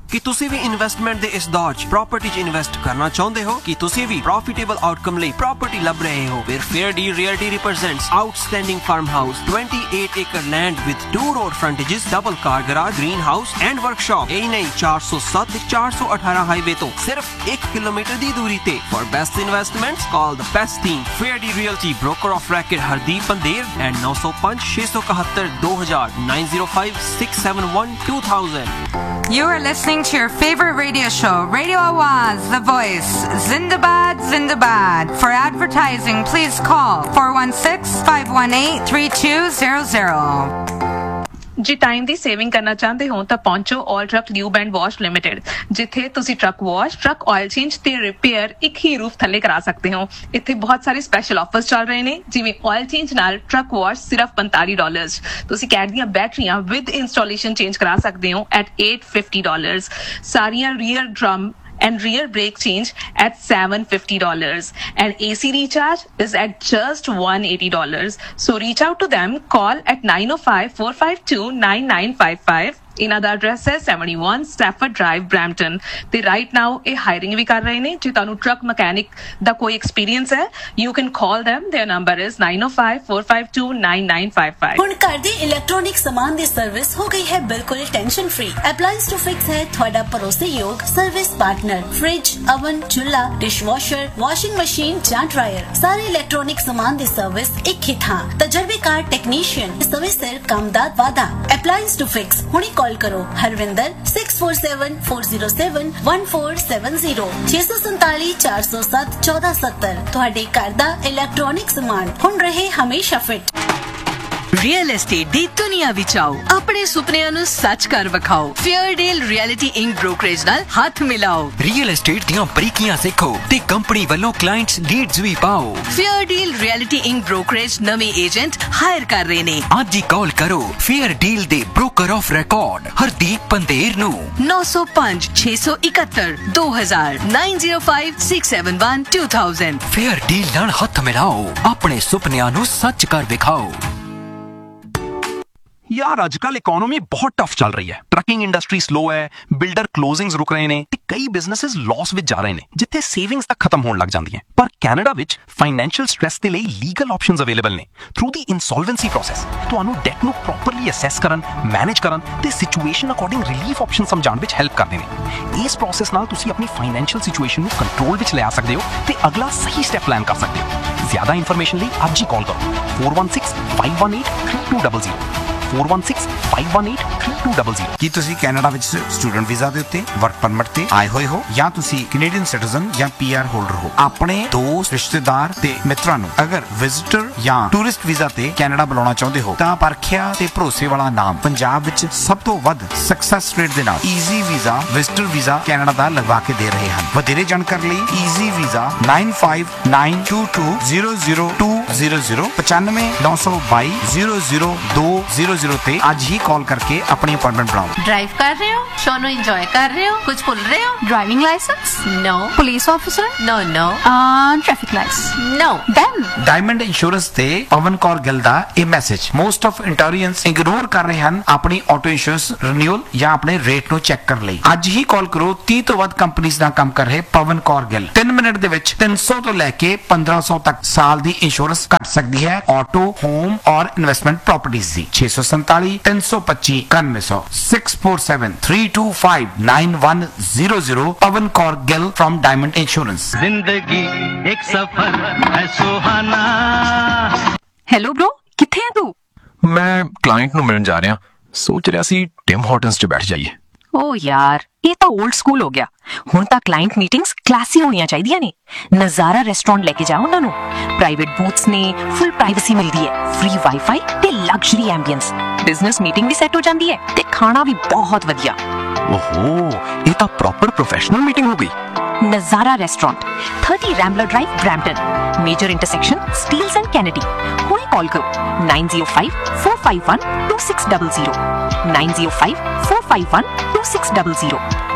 ਕਿ ਤੁਸੀਂ ਵੀ ਇਨਵੈਸਟਮੈਂਟ ਦੇ ਇਸ ਦੌਰ 'ਚ ਪ੍ਰਾਪਰਟੀ 'ਚ ਇਨਵੈਸਟ ਕਰਨਾ ਚਾਹੁੰਦੇ ਹੋ ਕਿ ਤੁਸੀਂ ਵੀ ਪ੍ਰੋਫਿਟੇਬਲ ਆਊਟਕਮ ਲਈ ਪ੍ਰਾਪਰਟੀ ਲੱਭ ਰਹੇ ਹੋ ਫਿਰ fair deal realty represents outstanding farmhouse 28 acre land with 2 road frontages double car garage greenhouse and workshop यही नहीं 407 418 हाईवे तो सिर्फ 1 किलोमीटर दी दूरी ते for best investments call the best team fair deal realty broker of record Hardeep Pandeer and 905 671 2000 905 671 2000 You are listening to your favorite radio show, Radio Awaz, The Voice. Zindabad, Zindabad. For advertising, please call 416-518-3200. ਜੇ time ਦੀ saving ਕਰਨਾ ਚਾਹੁੰਦੇ ਹੋ ਤਾਂ ਪਹੁੰਚੋ ਆਲ truck lube and wash limited, ਜਿੱਥੇ ਤੁਸੀਂ truck wash, truck oil change ਤੇ repair ਇੱਕ ਹੀ ਰੂਫ ਥੱਲੇ ਕਰਾ ਸਕਦੇ ਹੋ। ਇੱਥੇ ਬਹੁਤ ਸਾਰੇ ਸਪੈਸ਼ਲ ਆਫਰਸ ਚੱਲ ਰਹੇ ਨੇ, ਜਿਵੇਂ ਆਇਲ ਚੇਂਜ ਨਾਲ ਟਰੱਕ ਵਾਸ਼ ਸਿਰਫ $45, ਤੁਸੀਂ ਕੈਟ ਦੀਆਂ ਬੈਟਰੀਆਂ ਵਿਦ ਇੰਸਟਾਲੇਸ਼ਨ ਚੇਂਜ ਕਰਾ ਸਕਦੇ ਹੋ at $850, ਸਾਰੀਆਂ rear drum and rear brake change at $750, and AC recharge is at just $180. So reach out to them, call at 905-452-9955. ਇਹਨਾਂ ਦਾ ਐਡਰੈਸ ਹੈ 71 ਸਟੈਫਰਡ ਡਰਾਈਵ ਬਰੈਂਪਟਨ ਤੇ ਰਾਈਟ ਨਾਓ ਇਹ ਹਾਇਰਿੰਗ ਵੀ ਕਰ ਰਹੇ ਨੇ। ਜੇ ਤੁਹਾਨੂੰ ਟਰੱਕ ਮਕੈਨਿਕ ਦਾ ਕੋਈ ਐਕਸਪੀਰੀਅੰਸ ਹੈ you can call them, their number is 905-452-9955। ਹੁਣ ਘਰ ਦੇ ਇਲੈਕਟ੍ਰੋਨਿਕ ਸਮਾਨ ਦੀ ਸਰਵਿਸ ਹੋ ਗਈ ਹੈ ਬਿਲਕੁਲ ਟੈਨਸ਼ਨ ਫ੍ਰੀ। ਅਪਲਾਈਅੰਸ ਟੂ ਫਿਕਸ ਹੈ ਤੁਹਾਡਾ ਭਰੋਸੇਯੋਗ ਸਰਵਿਸ ਪਾਰਟਨਰ। ਫ੍ਰਿਜ, ਅਵਨ, ਚੁੱਲ੍ਹਾ, ਡਿਸ਼ਵਾਸ਼ਰ, ਵਾਸ਼ਿੰਗ ਮਸ਼ੀਨ ਜਾਂ ਡਰਾਇਰ, ਸਾਰੇ ਇਲੈਕਟ੍ਰੋਨਿਕ ਸਮਾਨ ਦੀ ਸਰਵਿਸ ਇੱਕ ਹੀ ਥਾਂ। ਤਜਰਬੇਕਾਰ ਟੈਕਨੀਸ਼ੀਅਨ, ਸਮੇਂ ਸਿਰ ਕੰਮ ਦਾ ਵਾਅਦਾ। ਅਪਲਾਈਅੰਸ ਟੂ ਫਿਕਸ ਹੁਣੇ ਕਾਲ ਕਰੋ ਹਰਵਿੰਦਰ 6474071470 647 407 1470। ਤੁਹਾਡੇ ਘਰ ਦਾ ਇਲੈਕਟ੍ਰੋਨਿਕ ਸਮਾਨ ਹੁਣ ਰਹੇ ਹਮੇਸ਼ਾ ਫਿੱਟ। ਰੀਅਲ ਐਸਟੇਟ ਦੀ ਦੁਨੀਆ ਵਿੱਚ ਆਓ, ਆਪਣੇ ਸੁਪਨਿਆਂ ਨੂੰ ਸੱਚ ਕਰ ਵਿਖਾਓ। Fair deal reality ink brokerage ਨਾਲ ਹੱਥ ਮਿਲਾਓ। ਰੀਅਲ ਐਸਟੇਟ ਦੀਆਂ ਬਰੀਕੀਆਂ ਸਿੱਖੋ ਤੇ ਕੰਪਨੀ ਵੱਲੋਂ ਕਲਾਇੰਟਸ ਲੀਡਸ ਵੀ ਪਾਓ। Fair deal reality ink brokerage ਨਵੇਂ ਏਜੰਟ ਹਾਇਰ ਕਰ ਰਹੇ ਨੇ। ਅੱਜ ਹੀ ਕਾਲ ਕਰੋ ਫੇਅਰ ਡੀਲ ਦੇ broker of record Hardeep Pander ਨੂੰ 905 671 2000 905 671 2000। ਫੇਅਰ ਡੀਲ ਨਾਲ ਹੱਥ ਮਿਲਾਓ, ਆਪਣੇ ਸੁਪਨਿਆਂ ਨੂੰ ਸੱਚ ਕਰ ਵਿਖਾਓ। यार आजकल इकोनॉमी बहुत टफ चल रही है। ट्रकिंग इंडस्ट्री स्लो है, बिल्डर क्लोजिंग्स रुक रहे ने ते कई बिजनेसेस लॉस विच जा रहे ने, जिथे सेविंग्स तक खत्म होने लग जांदियां। पर कैनेडा विच फाइनेंशियल स्ट्रेस दे लई लीगल ऑप्शंस अवेलेबल ने। थ्रू दी इंसॉल्वेंसी प्रोसेस तुहानू डेट नू प्रॉपरली असैस करन, मैनेज करन ते situation according relief option समझाण which help करदे ने। इस प्रोसेस नाल तुसी अपनी फाइनेंशियल सिचुएशन नू कंट्रोल विच ले आ सकदे हो ते अगला सही स्टेप प्लान कर सकदे हो। ज्यादा इन्फॉर्मेशन लई अज ही कॉल करो 416-518-3200 416-518-3200। ਕੀ ਤੁਸੀਂ ਕੈਨੇਡਾ ਵਿੱਚ ਸਟੂਡੈਂਟ ਵੀਜ਼ਾ ਦੇ ਉੱਤੇ, ਵਰਕ ਪਰਮਿਟ ਤੇ ਆਏ ਹੋਏ ਹੋ ਜਾਂ ਤੁਸੀਂ ਕੈਨੇਡੀਅਨ ਸਿਟੀਜ਼ਨ ਜਾਂ ਪੀਆਰ ਹੋਲਡਰ ਹੋ? ਆਪਣੇ ਦੋਸਤ, ਰਿਸ਼ਤੇਦਾਰ ਤੇ ਮਿੱਤਰਾਂ ਨੂੰ ਅਗਰ ਵਿਜ਼ਿਟਰ ਜਾਂ ਟੂਰਿਸਟ ਵੀਜ਼ਾ ਤੇ ਕੈਨੇਡਾ ਬੁਲਾਉਣਾ ਚਾਹੁੰਦੇ ਹੋ ਤਾਂ ਪਰਖਿਆ ਤੇ ਭਰੋਸੇ ਵਾਲਾ ਨਾਮ ਪੰਜਾਬ ਵਿੱਚ ਸਭ ਤੋਂ ਵੱਧ ਸਕਸੈਸ ਰੇਟ ਦੇ ਨਾਲ easy visa visitor visa Canada ਦਾ ਲਗਵਾ ਕੇ ਦੇ ਰਹੇ ਹਨ। ਵਧੇਰੇ ਜਾਣਕਾਰੀ ਲਈ ਈਜ਼ੀ ਵੀਜ਼ਾ 9592200200 9592200200 ਤੇ ਅੱਜ ਹੀ ਕਾਲ ਕਰਕੇ ਆਪਣੀ ਅਪਾਇੰਟਮੈਂਟ ਬਣਾਓ। ड्राइव कर रहे हो, शो नो एंजॉय कर रहे हो, कुछ भूल रहे हो? Driving licence? No. Police officer? No no. Traffic lights? No. Then diamond insurance ਤੇ ਪਵਨ ਕੌਰ ਗਿੱਲ ਦਾ ਇਹ ਮੈਸੇਜ। ਮੋਸਟ ਆਫ ਇੰਟੋਰੀਅੰਸ ਇਗਨੋਰ ਕਰ ਰਹੇ ਹਨ ਆਪਣੀ ਆਟੋ ਇੰਸ਼ੋਰੈਂਸ ਰੀਨਿਊਅਲ ਜਾਂ ਆਪਣੇ ਰੇਟ ਨੂੰ ਚੈੱਕ ਕਰਨ ਲਈ। ਅੱਜ ਹੀ ਕਾਲ ਕਰੋ 30 ਤੋਂ ਵੱਧ ਕੰਪਨੀਆਂ ਨਾਲ ਕੰਮ ਕਰ ਰਹੇ ਪਵਨ ਕੌਰ ਗਿੱਲ। 3 ਮਿੰਟ ਦੇ ਵਿੱਚ 300 ਤੋਂ ਲੈ ਕੇ 1500 ਤੱਕ ਸਾਲ ਦੀ ਇੰਸ਼ੋਰੈਂਸ ਘੱਟ ਸਕਦੀ ਹੈ ਆਟੋ, ਹੋਮ ਔਰ investment properties the. 647 325 9100 647-325-9100 Pawan Kaur Gill from diamond insurance. जिंदगी एक सफर है सुहाना। ਹੈਲੋ ਬ్రో, ਕਿੱਥੇ ਹੈ ਤੂੰ? मैं क्लाइंट ਨੂੰ ਮਿਲਣ ਜਾ ਰਿਹਾ, ਸੋਚ ਰਿਹਾ ਸੀ ਟਿਮ ਹਾਰਟਨਸ 'ਚ ਬੈਠ ਜਾਈਏ। ਓ ਯਾਰ, ਇਹ ਤਾਂ 올ਡ ਸਕੂਲ ਹੋ ਗਿਆ। ਹੁਣ ਤਾਂ ਕਲਾਇੰਟ ਮੀਟਿੰਗਸ ਕਲਾਸੀ ਹੋਣੀਆਂ ਚਾਹੀਦੀਆਂ ਨੇ। ਨਜ਼ਾਰਾ ਰੈਸਟੋਰੈਂਟ ਲੈ ਕੇ ਜਾਓ ਉਹਨਾਂ ਨੂੰ। ਪ੍ਰਾਈਵੇਟ ਬੂਥਸ ਨੇ, ਫੁੱਲ ਪ੍ਰਾਈਵੇਸੀ ਮਿਲਦੀ ਹੈ, ਫ੍ਰੀ ਵਾਈਫਾਈ ਤੇ ਲਗਜ਼ਰੀ ਐਂਬੀਐਂਸ। ਬਿਜ਼ਨਸ ਮੀਟਿੰਗ ਵੀ ਸੈੱਟ ਹੋ ਜਾਂਦੀ ਹੈ ਤੇ ਖਾਣਾ ਵੀ ਬਹੁਤ ਵਧੀਆ। ਓਹੋ, ਇਹ ਤਾਂ ਪ੍ਰੋਪਰ ਪ੍ਰੋਫੈਸ਼ਨਲ ਮੀਟਿੰਗ ਹੋ ਗਈ। ਨਜ਼ਾਰਾ restaurant 30 ਰੈਂਬਲਰ drive Brampton, major intersection Steeles and Kennedy. ਹੁਣੇ ਕਾਲ ਕਰੋ 905-451-2600 905-451-2600।